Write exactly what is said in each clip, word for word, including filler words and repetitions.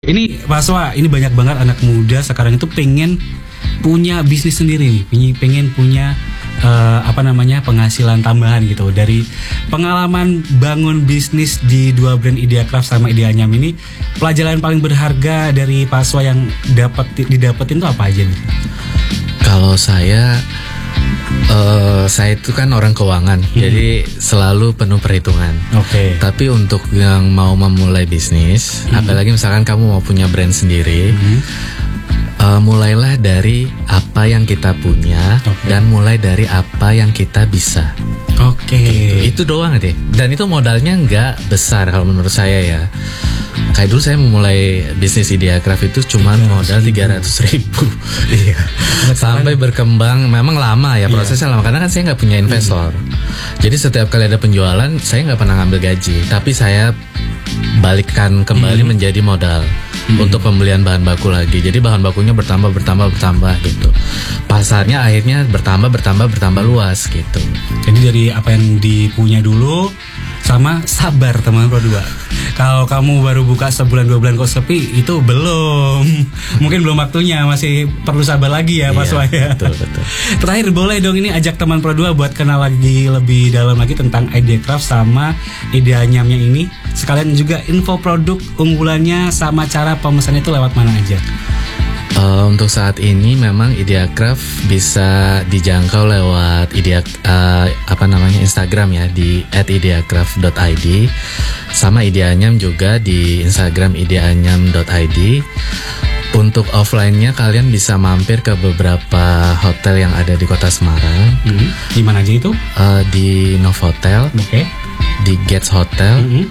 Ini Pak Swa, ini banyak banget anak muda sekarang itu pengen punya bisnis sendiri nih, pengen, pengen punya uh, apa namanya penghasilan tambahan gitu. Dari pengalaman bangun bisnis di dua brand Ideacraft sama Ideanyam ini, pelajaran paling berharga dari Pak Swa yang dapat didapetin tuh apa aja nih? Kalau saya Uh, saya itu kan orang keuangan, hmm. jadi selalu penuh perhitungan. Oke. Okay. Tapi untuk yang mau memulai bisnis, hmm. apalagi misalkan kamu mau punya brand sendiri, hmm. uh, mulailah dari apa yang kita punya, okay. dan mulai dari apa yang kita bisa. Oke. Okay. Gitu. Itu doang deh. Dan itu modalnya nggak besar kalau menurut saya ya. Kayak dulu saya memulai bisnis Ideacraft itu cuma modal tiga ratus ribu. Iya. Sampai berkembang, memang lama ya prosesnya, iya. lama karena kan saya nggak punya investor. Hmm. Jadi setiap kali ada penjualan saya nggak pernah ngambil gaji, tapi saya balikkan kembali hmm. menjadi modal hmm. untuk pembelian bahan baku lagi. Jadi bahan bakunya bertambah bertambah bertambah gitu. Pasarnya akhirnya bertambah bertambah bertambah luas gitu. Jadi dari apa yang dipunya dulu sama sabar teman Pro dua. Kalau kamu baru buka sebulan dua bulan kok sepi, itu belum, mungkin belum waktunya, masih perlu sabar lagi ya Pak Swa ya. Betul, betul. Terakhir boleh dong ini ajak teman Pro dua buat kenal lagi lebih dalam lagi tentang Ideacraft sama Ideanyamnya ini. Sekalian juga info produk unggulannya sama cara pemesannya itu lewat mana aja. Uh, untuk saat ini memang Ideacraft bisa dijangkau lewat idea uh, apa namanya Instagram ya di at ideacraft dot i d, sama Ideanyam juga di Instagram ideanyam dot i d. Untuk offline-nya kalian bisa mampir ke beberapa hotel yang ada di Kota Semarang. Mm-hmm. Di mana aja itu? Uh, di Novotel, okay. di Gates Hotel. Mm-hmm.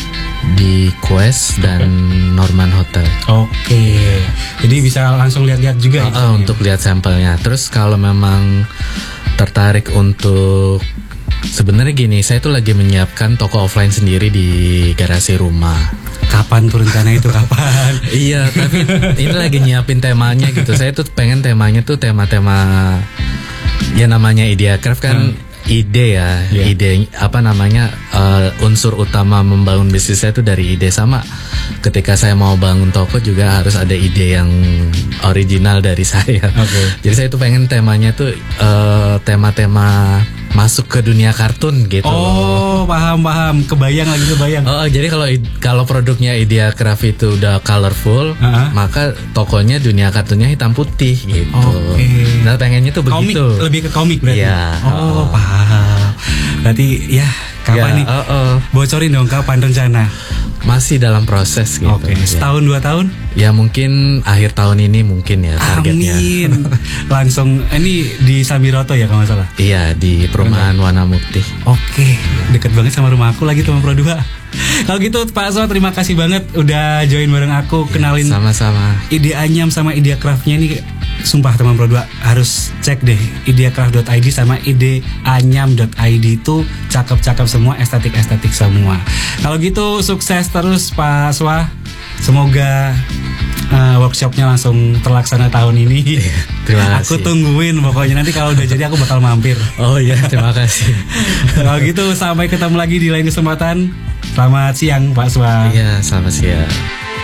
Di Quest dan okay. Norman Hotel. Oke, okay. Jadi bisa langsung lihat-lihat juga. Uh, uh, untuk lihat sampelnya. Terus kalau memang tertarik untuk, sebenarnya gini, saya tuh lagi menyiapkan toko offline sendiri di garasi rumah. Kapan tuh rencana itu kapan? Iya, tapi ini lagi nyiapin temanya gitu. Saya tuh pengen temanya tuh tema-tema, ya namanya Ideacraft kan. Hmm. Ide ya, yeah. ide apa namanya uh, unsur utama membangun bisnis saya itu dari ide. Sama ketika saya mau bangun toko juga harus ada ide yang original dari saya. Okay. Jadi saya tuh pengen temanya tuh uh, tema-tema masuk ke dunia kartun gitu. Oh, paham paham, kebayang lagi kebayang. Oh, jadi kalau kalau produknya Ideacraft itu udah colorful, uh-huh. maka tokonya dunia kartunnya hitam putih gitu. Okay. Nah, pengennya tuh komik, begitu. Lebih ke komik berarti. Ya. Oh, oh, paham. Berarti ya kapan ya, nih? Oh, oh. Bocorin dong kapan rencana? Masih dalam proses gitu. Oke, okay. Setahun dua tahun? Ya mungkin akhir tahun ini mungkin ya targetnya. Amin. Langsung ini di Sambiroto ya kalau nggak salah? Iya, di perumahan Wana Mukti. Oke, deket banget sama rumah aku lagi teman Pro dua. Kalau gitu Pak Swa, terima kasih banget udah join bareng aku, kenalin ya, sama-sama. Ideanyam sama Ideacraftnya nih. Sumpah teman Pro dua harus cek deh ideacraft dot i d sama ideanyam dot i d, itu cakep-cakep semua, estetik-estetik semua. Kalau gitu sukses terus Pak Swa. Semoga uh, workshopnya langsung terlaksana tahun ini. Terima kasih. Aku tungguin pokoknya, nanti kalau udah jadi aku bakal mampir. Oh iya, terima kasih. Kalau gitu sampai ketemu lagi di lain kesempatan. Selamat siang Pak Swa. Iya, selamat siang.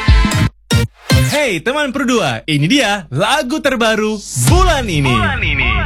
Hey teman Pro dua, ini dia lagu terbaru bulan ini. Bulan ini.